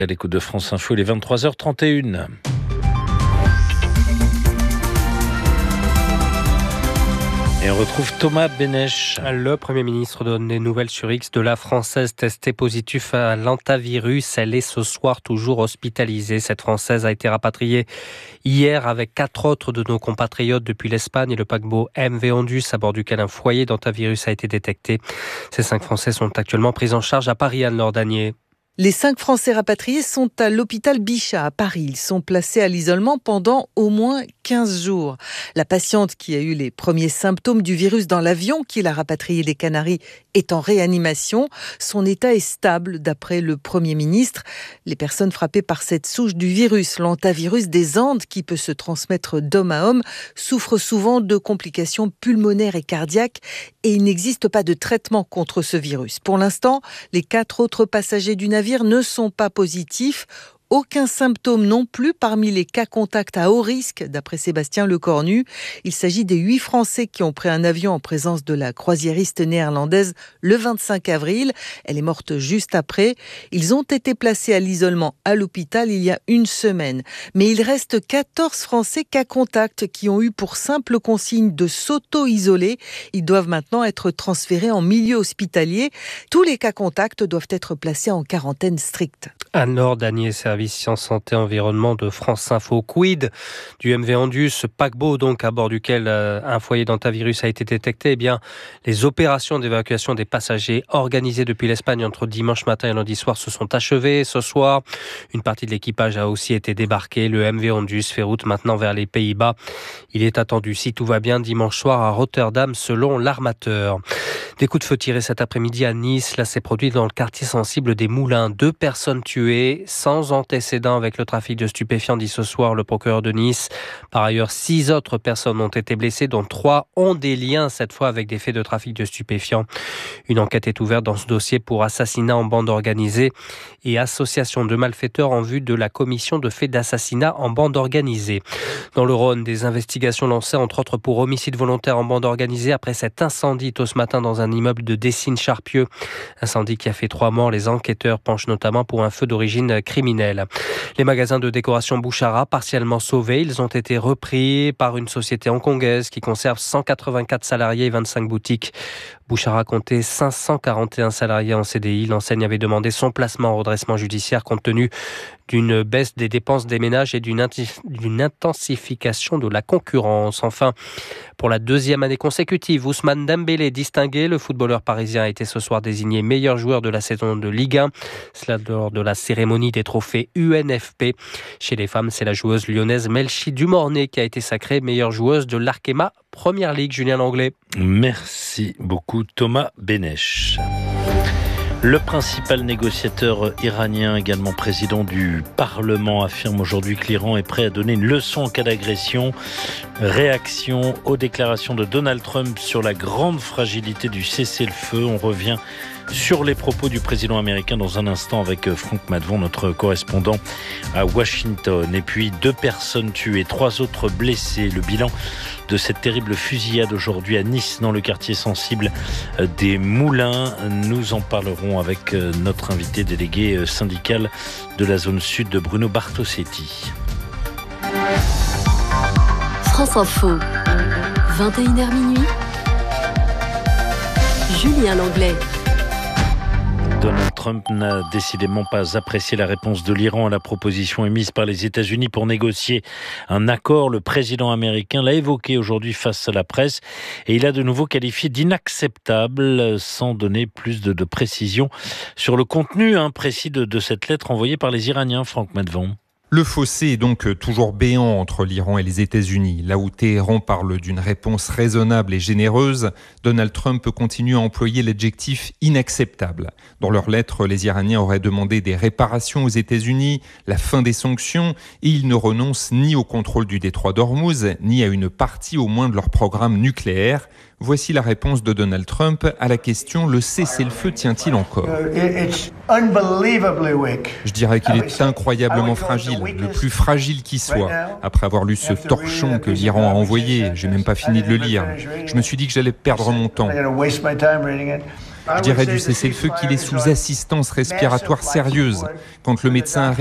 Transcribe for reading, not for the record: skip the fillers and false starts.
À l'écoute de France Info, il est 23h31. Et on retrouve Thomas Bénèche. Le Premier ministre donne des nouvelles sur X de la Française testée positive à l'hantavirus. Elle est ce soir toujours hospitalisée. Cette Française a été rapatriée hier avec 4 autres de nos compatriotes depuis l'Espagne et le paquebot MV Ondus à bord duquel un foyer d'hantavirus a été détecté. Ces 5 Français sont actuellement pris en charge à Paris, Anne-Laure Danier. Les 5 Français rapatriés sont à l'hôpital Bichat à Paris. Ils sont placés à l'isolement pendant au moins 15 jours. La patiente qui a eu les premiers symptômes du virus dans l'avion qui l'a rapatriée des Canaries est en réanimation. Son état est stable d'après le Premier ministre. Les personnes frappées par cette souche du virus, l'hantavirus des Andes qui peut se transmettre d'homme à homme, souffrent souvent de complications pulmonaires et cardiaques et il n'existe pas de traitement contre ce virus. Pour l'instant, les 4 autres passagers du navire ne sont pas positifs. Aucun symptôme non plus parmi les cas contacts à haut risque, d'après Sébastien Lecornu. Il s'agit des 8 Français qui ont pris un avion en présence de la croisiériste néerlandaise le 25 avril. Elle est morte juste après. Ils ont été placés à l'isolement à l'hôpital il y a une semaine. Mais il reste 14 Français cas contacts qui ont eu pour simple consigne de s'auto-isoler. Ils doivent maintenant être transférés en milieu hospitalier. Tous les cas contacts doivent être placés en quarantaine stricte. Anne-Laure Danier, service Sciences, Santé, Environnement de France Info. Quid du MV Ondus, ce paquebot donc à bord duquel un foyer d'hantavirus a été détecté. Eh bien, les opérations d'évacuation des passagers organisées depuis l'Espagne entre dimanche matin et lundi soir se sont achevées. Ce soir, une partie de l'équipage a aussi été débarquée. Le MV Ondus fait route maintenant vers les Pays-Bas. Il est attendu, si tout va bien, dimanche soir à Rotterdam selon l'armateur. Des coups de feu tirés cet après-midi à Nice. Là, c'est produit dans le quartier sensible des Moulins. 2 personnes tuées, sans antécédents avec le trafic de stupéfiants, dit ce soir le procureur de Nice. Par ailleurs, 6 autres personnes ont été blessées, dont 3 ont des liens, cette fois, avec des faits de trafic de stupéfiants. Une enquête est ouverte dans ce dossier pour assassinat en bande organisée et association de malfaiteurs en vue de la commission de faits d'assassinat en bande organisée. Dans le Rhône, des investigations lancées, entre autres pour homicide volontaire en bande organisée, après cet incendie tôt ce matin dans un immeuble de Dessines-Charpieu. Incendie qui a fait 3 morts. Les enquêteurs penchent notamment pour un feu d'origine criminelle. Les magasins de décoration Bouchara, partiellement sauvés, ils ont été repris par une société hongkongaise qui conserve 184 salariés et 25 boutiques. Bouchara comptait 541 salariés en CDI. L'enseigne avait demandé son placement en redressement judiciaire compte tenu d'une baisse des dépenses des ménages et d'une intensification de la concurrence. Enfin, pour la 2e année consécutive, Ousmane Dembélé distingué. Le footballeur parisien a été ce soir désigné meilleur joueur de la saison de Ligue 1. Cela lors de la cérémonie des trophées UNFP. Chez les femmes, c'est la joueuse lyonnaise Melchi Dumornay qui a été sacrée meilleure joueuse de l'Arkema Première Ligue. Julien Langlais. Merci beaucoup Thomas Bénèche. Le principal négociateur iranien, également président du Parlement, affirme aujourd'hui que l'Iran est prêt à donner une leçon en cas d'agression. Réaction aux déclarations de Donald Trump sur la grande fragilité du cessez-le-feu. On revient sur les propos du président américain dans un instant avec Franck Madvon, notre correspondant à Washington. Et puis 2 personnes tuées, 3 autres blessées. Le bilan de cette terrible fusillade aujourd'hui à Nice, dans le quartier sensible des Moulins. Nous en parlerons avec notre invité délégué syndical de la zone sud, de Bruno Bartosetti. France Info, 21h minuit. Julien Langlais. Donald Trump n'a décidément pas apprécié la réponse de l'Iran à la proposition émise par les États-Unis pour négocier un accord. Le président américain l'a évoqué aujourd'hui face à la presse et il a de nouveau qualifié d'inacceptable sans donner plus de précisions sur le contenu précis de cette lettre envoyée par les Iraniens. Franck Madvon. Le fossé est donc toujours béant entre l'Iran et les États-Unis. Là où Téhéran parle d'une réponse raisonnable et généreuse, Donald Trump continue à employer l'adjectif inacceptable. Dans leur lettre, les Iraniens auraient demandé des réparations aux États-Unis, la fin des sanctions, et ils ne renoncent ni au contrôle du détroit d'Ormuz, ni à une partie au moins de leur programme nucléaire. Voici la réponse de Donald Trump à la question « Le cessez-le-feu tient-il encore ?» Je dirais qu'il est incroyablement fragile, le plus fragile qui soit. Après avoir lu ce torchon que l'Iran a envoyé, j'ai même pas fini de le lire. Je me suis dit que j'allais perdre mon temps. Je dirais du cessez-le-feu qu'il est sous assistance respiratoire sérieuse. Quand le médecin arrive